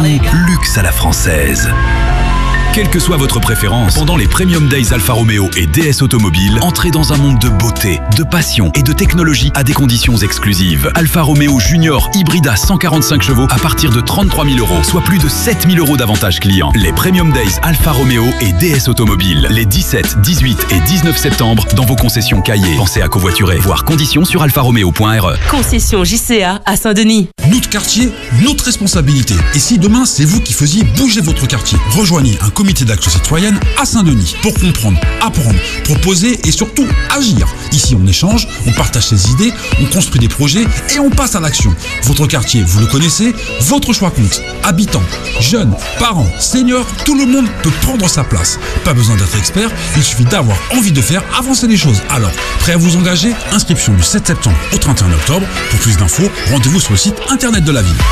Saint-Denis, luxe à la française. Quelle que soit votre préférence, pendant les Premium Days Alfa Romeo et DS Automobile, entrez dans un monde de beauté, de passion et de technologie à des conditions exclusives. Alfa Romeo Junior Hybrida 145 chevaux à partir de 33 000 €, soit plus de 7 000 € d'avantages clients. Les Premium Days Alfa Romeo et DS Automobile, les 17, 18 et 19 septembre dans vos concessions Cahiers. Pensez à covoiturer, voir conditions sur alfaromeo.re. Concession JCA à Saint-Denis. Notre quartier, notre responsabilité. Et si demain, c'est vous qui faisiez bouger votre quartier, rejoignez un comité d'action citoyenne à Saint-Denis pour comprendre, apprendre, proposer et surtout agir. Ici, on échange, on partage ses idées, on construit des projets et on passe à l'action. Votre quartier, vous le connaissez, votre choix compte. Habitants, jeunes, parents, seniors, tout le monde peut prendre sa place. Pas besoin d'être expert, il suffit d'avoir envie de faire avancer les choses. Alors, prêt à vous engager? Inscription du 7 septembre au 31 octobre. Pour plus d'infos, rendez-vous sur le site internet de la ville.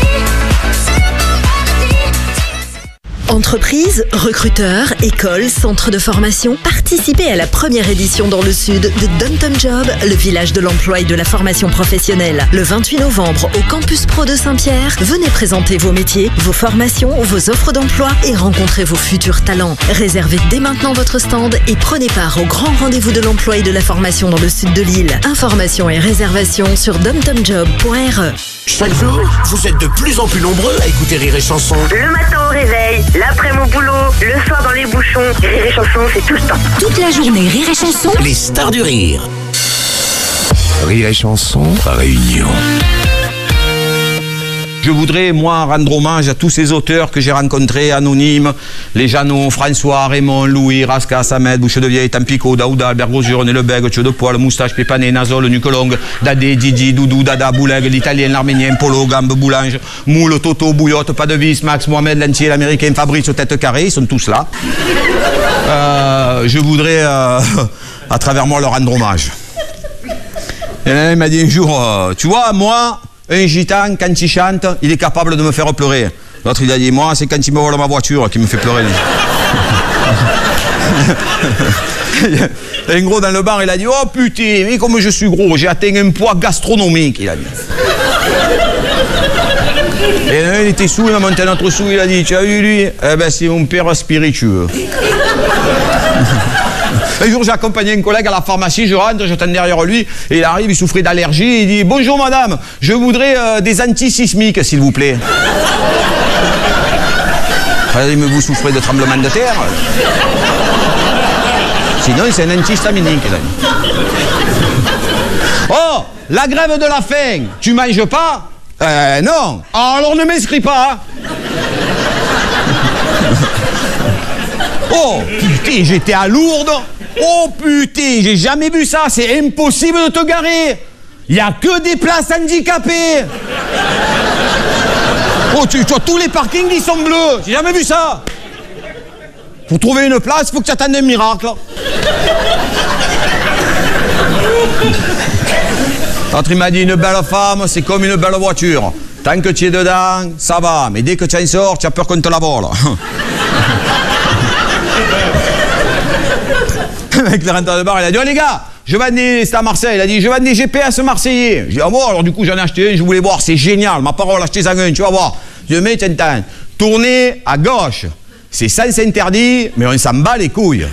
Entreprises, recruteurs, écoles, centres de formation, participez à la première édition dans le sud de Dom-Tom Job, le village de l'emploi et de la formation professionnelle. Le 28 novembre au Campus Pro de Saint-Pierre, venez présenter vos métiers, vos formations, vos offres d'emploi et rencontrer vos futurs talents. Réservez dès maintenant votre stand et prenez part au grand rendez-vous de l'emploi et de la formation dans le sud de l'île. Informations et réservations sur domtomjob.re. Chaque jour, vous êtes de plus en plus nombreux à écouter Rire et Chanson. Le matin au réveil, l'après mon boulot, le soir dans les bouchons. Rire et Chanson, c'est tout le temps. Toute la journée, Rire et Chanson. Les stars du rire. Rire et Chanson, Réunion. Je voudrais, moi, rendre hommage à tous ces auteurs que j'ai rencontrés, anonymes, les Jeannot, François, Raymond, Louis, Rasca, Samed, Bouche de Vieille, Tampico, Daouda, Albert Grosjean, Nelebeg, Tuyau de Poil, Moustache, Pépané, Nazol, Nucolong, Dadé, Didi, Doudou, Dada, Bouleg, l'Italien, l'Arménien, Polo, Gambe, Boulange, Moule, Toto, Bouillotte, Pas de Vis, Max, Mohamed, Lantier, l'Américain, Fabrice, Tête Carrée, ils sont tous là. Je voudrais, à travers moi, leur rendre hommage. Et là, il m'a dit un jour, tu vois, moi... Un gitan, quand il chante, il est capable de me faire pleurer. L'autre, il a dit, moi, c'est quand il me vole ma voiture qui me fait pleurer. Un gros dans le bar, il a dit, oh putain, mais comme je suis gros, j'ai atteint un poids gastronomique, il a dit. Et là, il était sous, il m'a monté un autre sous, il a dit, tu as vu lui? Eh ben, c'est mon père spiritueux. Un jour, j'ai accompagné un collègue à la pharmacie, je rentre, j'attends derrière lui, et il arrive, il souffrait d'allergie, il dit « Bonjour madame, je voudrais des antisismiques, s'il vous plaît. » Il dit « Mais vous souffrez de tremblement de terre ?» Sinon, c'est un antihistaminique. Oh, la grève de la faim, tu manges pas? Non. Alors ne m'inscris pas. Oh, putain, j'étais à Lourdes. Oh putain, j'ai jamais vu ça, c'est impossible de te garer. Il n'y a que des places handicapées. Oh, tu vois, tous les parkings, ils sont bleus. J'ai jamais vu ça. Pour trouver une place, il faut que tu attendes un miracle. L'autre, il m'a dit, une belle femme, c'est comme une belle voiture. Tant que tu es dedans, ça va. Mais dès que tu en sors, tu as peur qu'on te la vole. Le mec, il rentre dans le bar, il a dit, oh les gars, je vends des... C'était à Marseille, il a dit, je vends des GPS marseillais. J'ai dit, ah bon, alors du coup, j'en ai acheté un, je voulais voir, c'est génial, ma parole, achetez-en un, tu vas voir. Je mets, t'entends, tournez à gauche. C'est sens interdit, mais on s'en bat les couilles.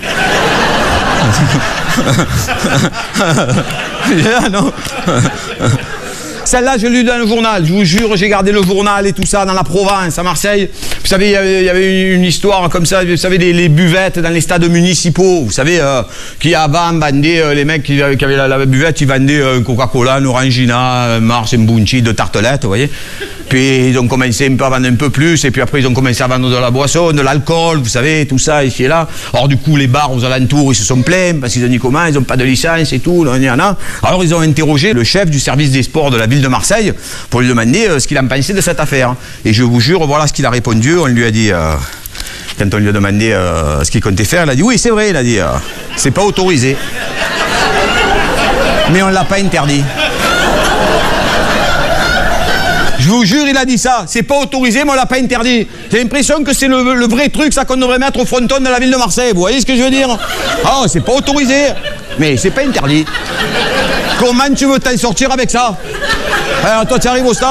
Non. Celle-là, je l'ai lue dans le journal, je vous jure, j'ai gardé le journal et tout ça dans la Provence, à Marseille. Vous savez, il y avait une histoire comme ça, vous savez, les buvettes dans les stades municipaux, vous savez, qui avant vendaient, les mecs qui avaient la buvette, ils vendaient un Coca-Cola, un Orangina, un Mars, un Bounty, de tartelettes, vous voyez. Puis ils ont commencé un peu à vendre un peu plus, et puis après ils ont commencé à vendre de la boisson, de l'alcool, vous savez, tout ça, ici et là. Alors du coup, les bars aux alentours, ils se sont plaints, parce qu'ils ont dit comment, ils n'ont pas de licence et tout, il y en a. Alors ils ont interrogé le chef du service des sports de la ville de Marseille pour lui demander ce qu'il en pensait de cette affaire. Et je vous jure, voilà ce qu'il a répondu. On lui a dit, quand on lui a demandé ce qu'il comptait faire, il a dit oui, c'est vrai, il a dit c'est pas autorisé. Mais on l'a pas interdit. Je vous jure, il a dit ça. C'est pas autorisé, mais on l'a pas interdit. J'ai l'impression que c'est le vrai truc, ça qu'on devrait mettre au fronton de la ville de Marseille. Vous voyez ce que je veux dire? Ah, c'est pas autorisé, mais c'est pas interdit. Comment tu veux t'en sortir avec ça? Alors, toi, tu arrives au stade.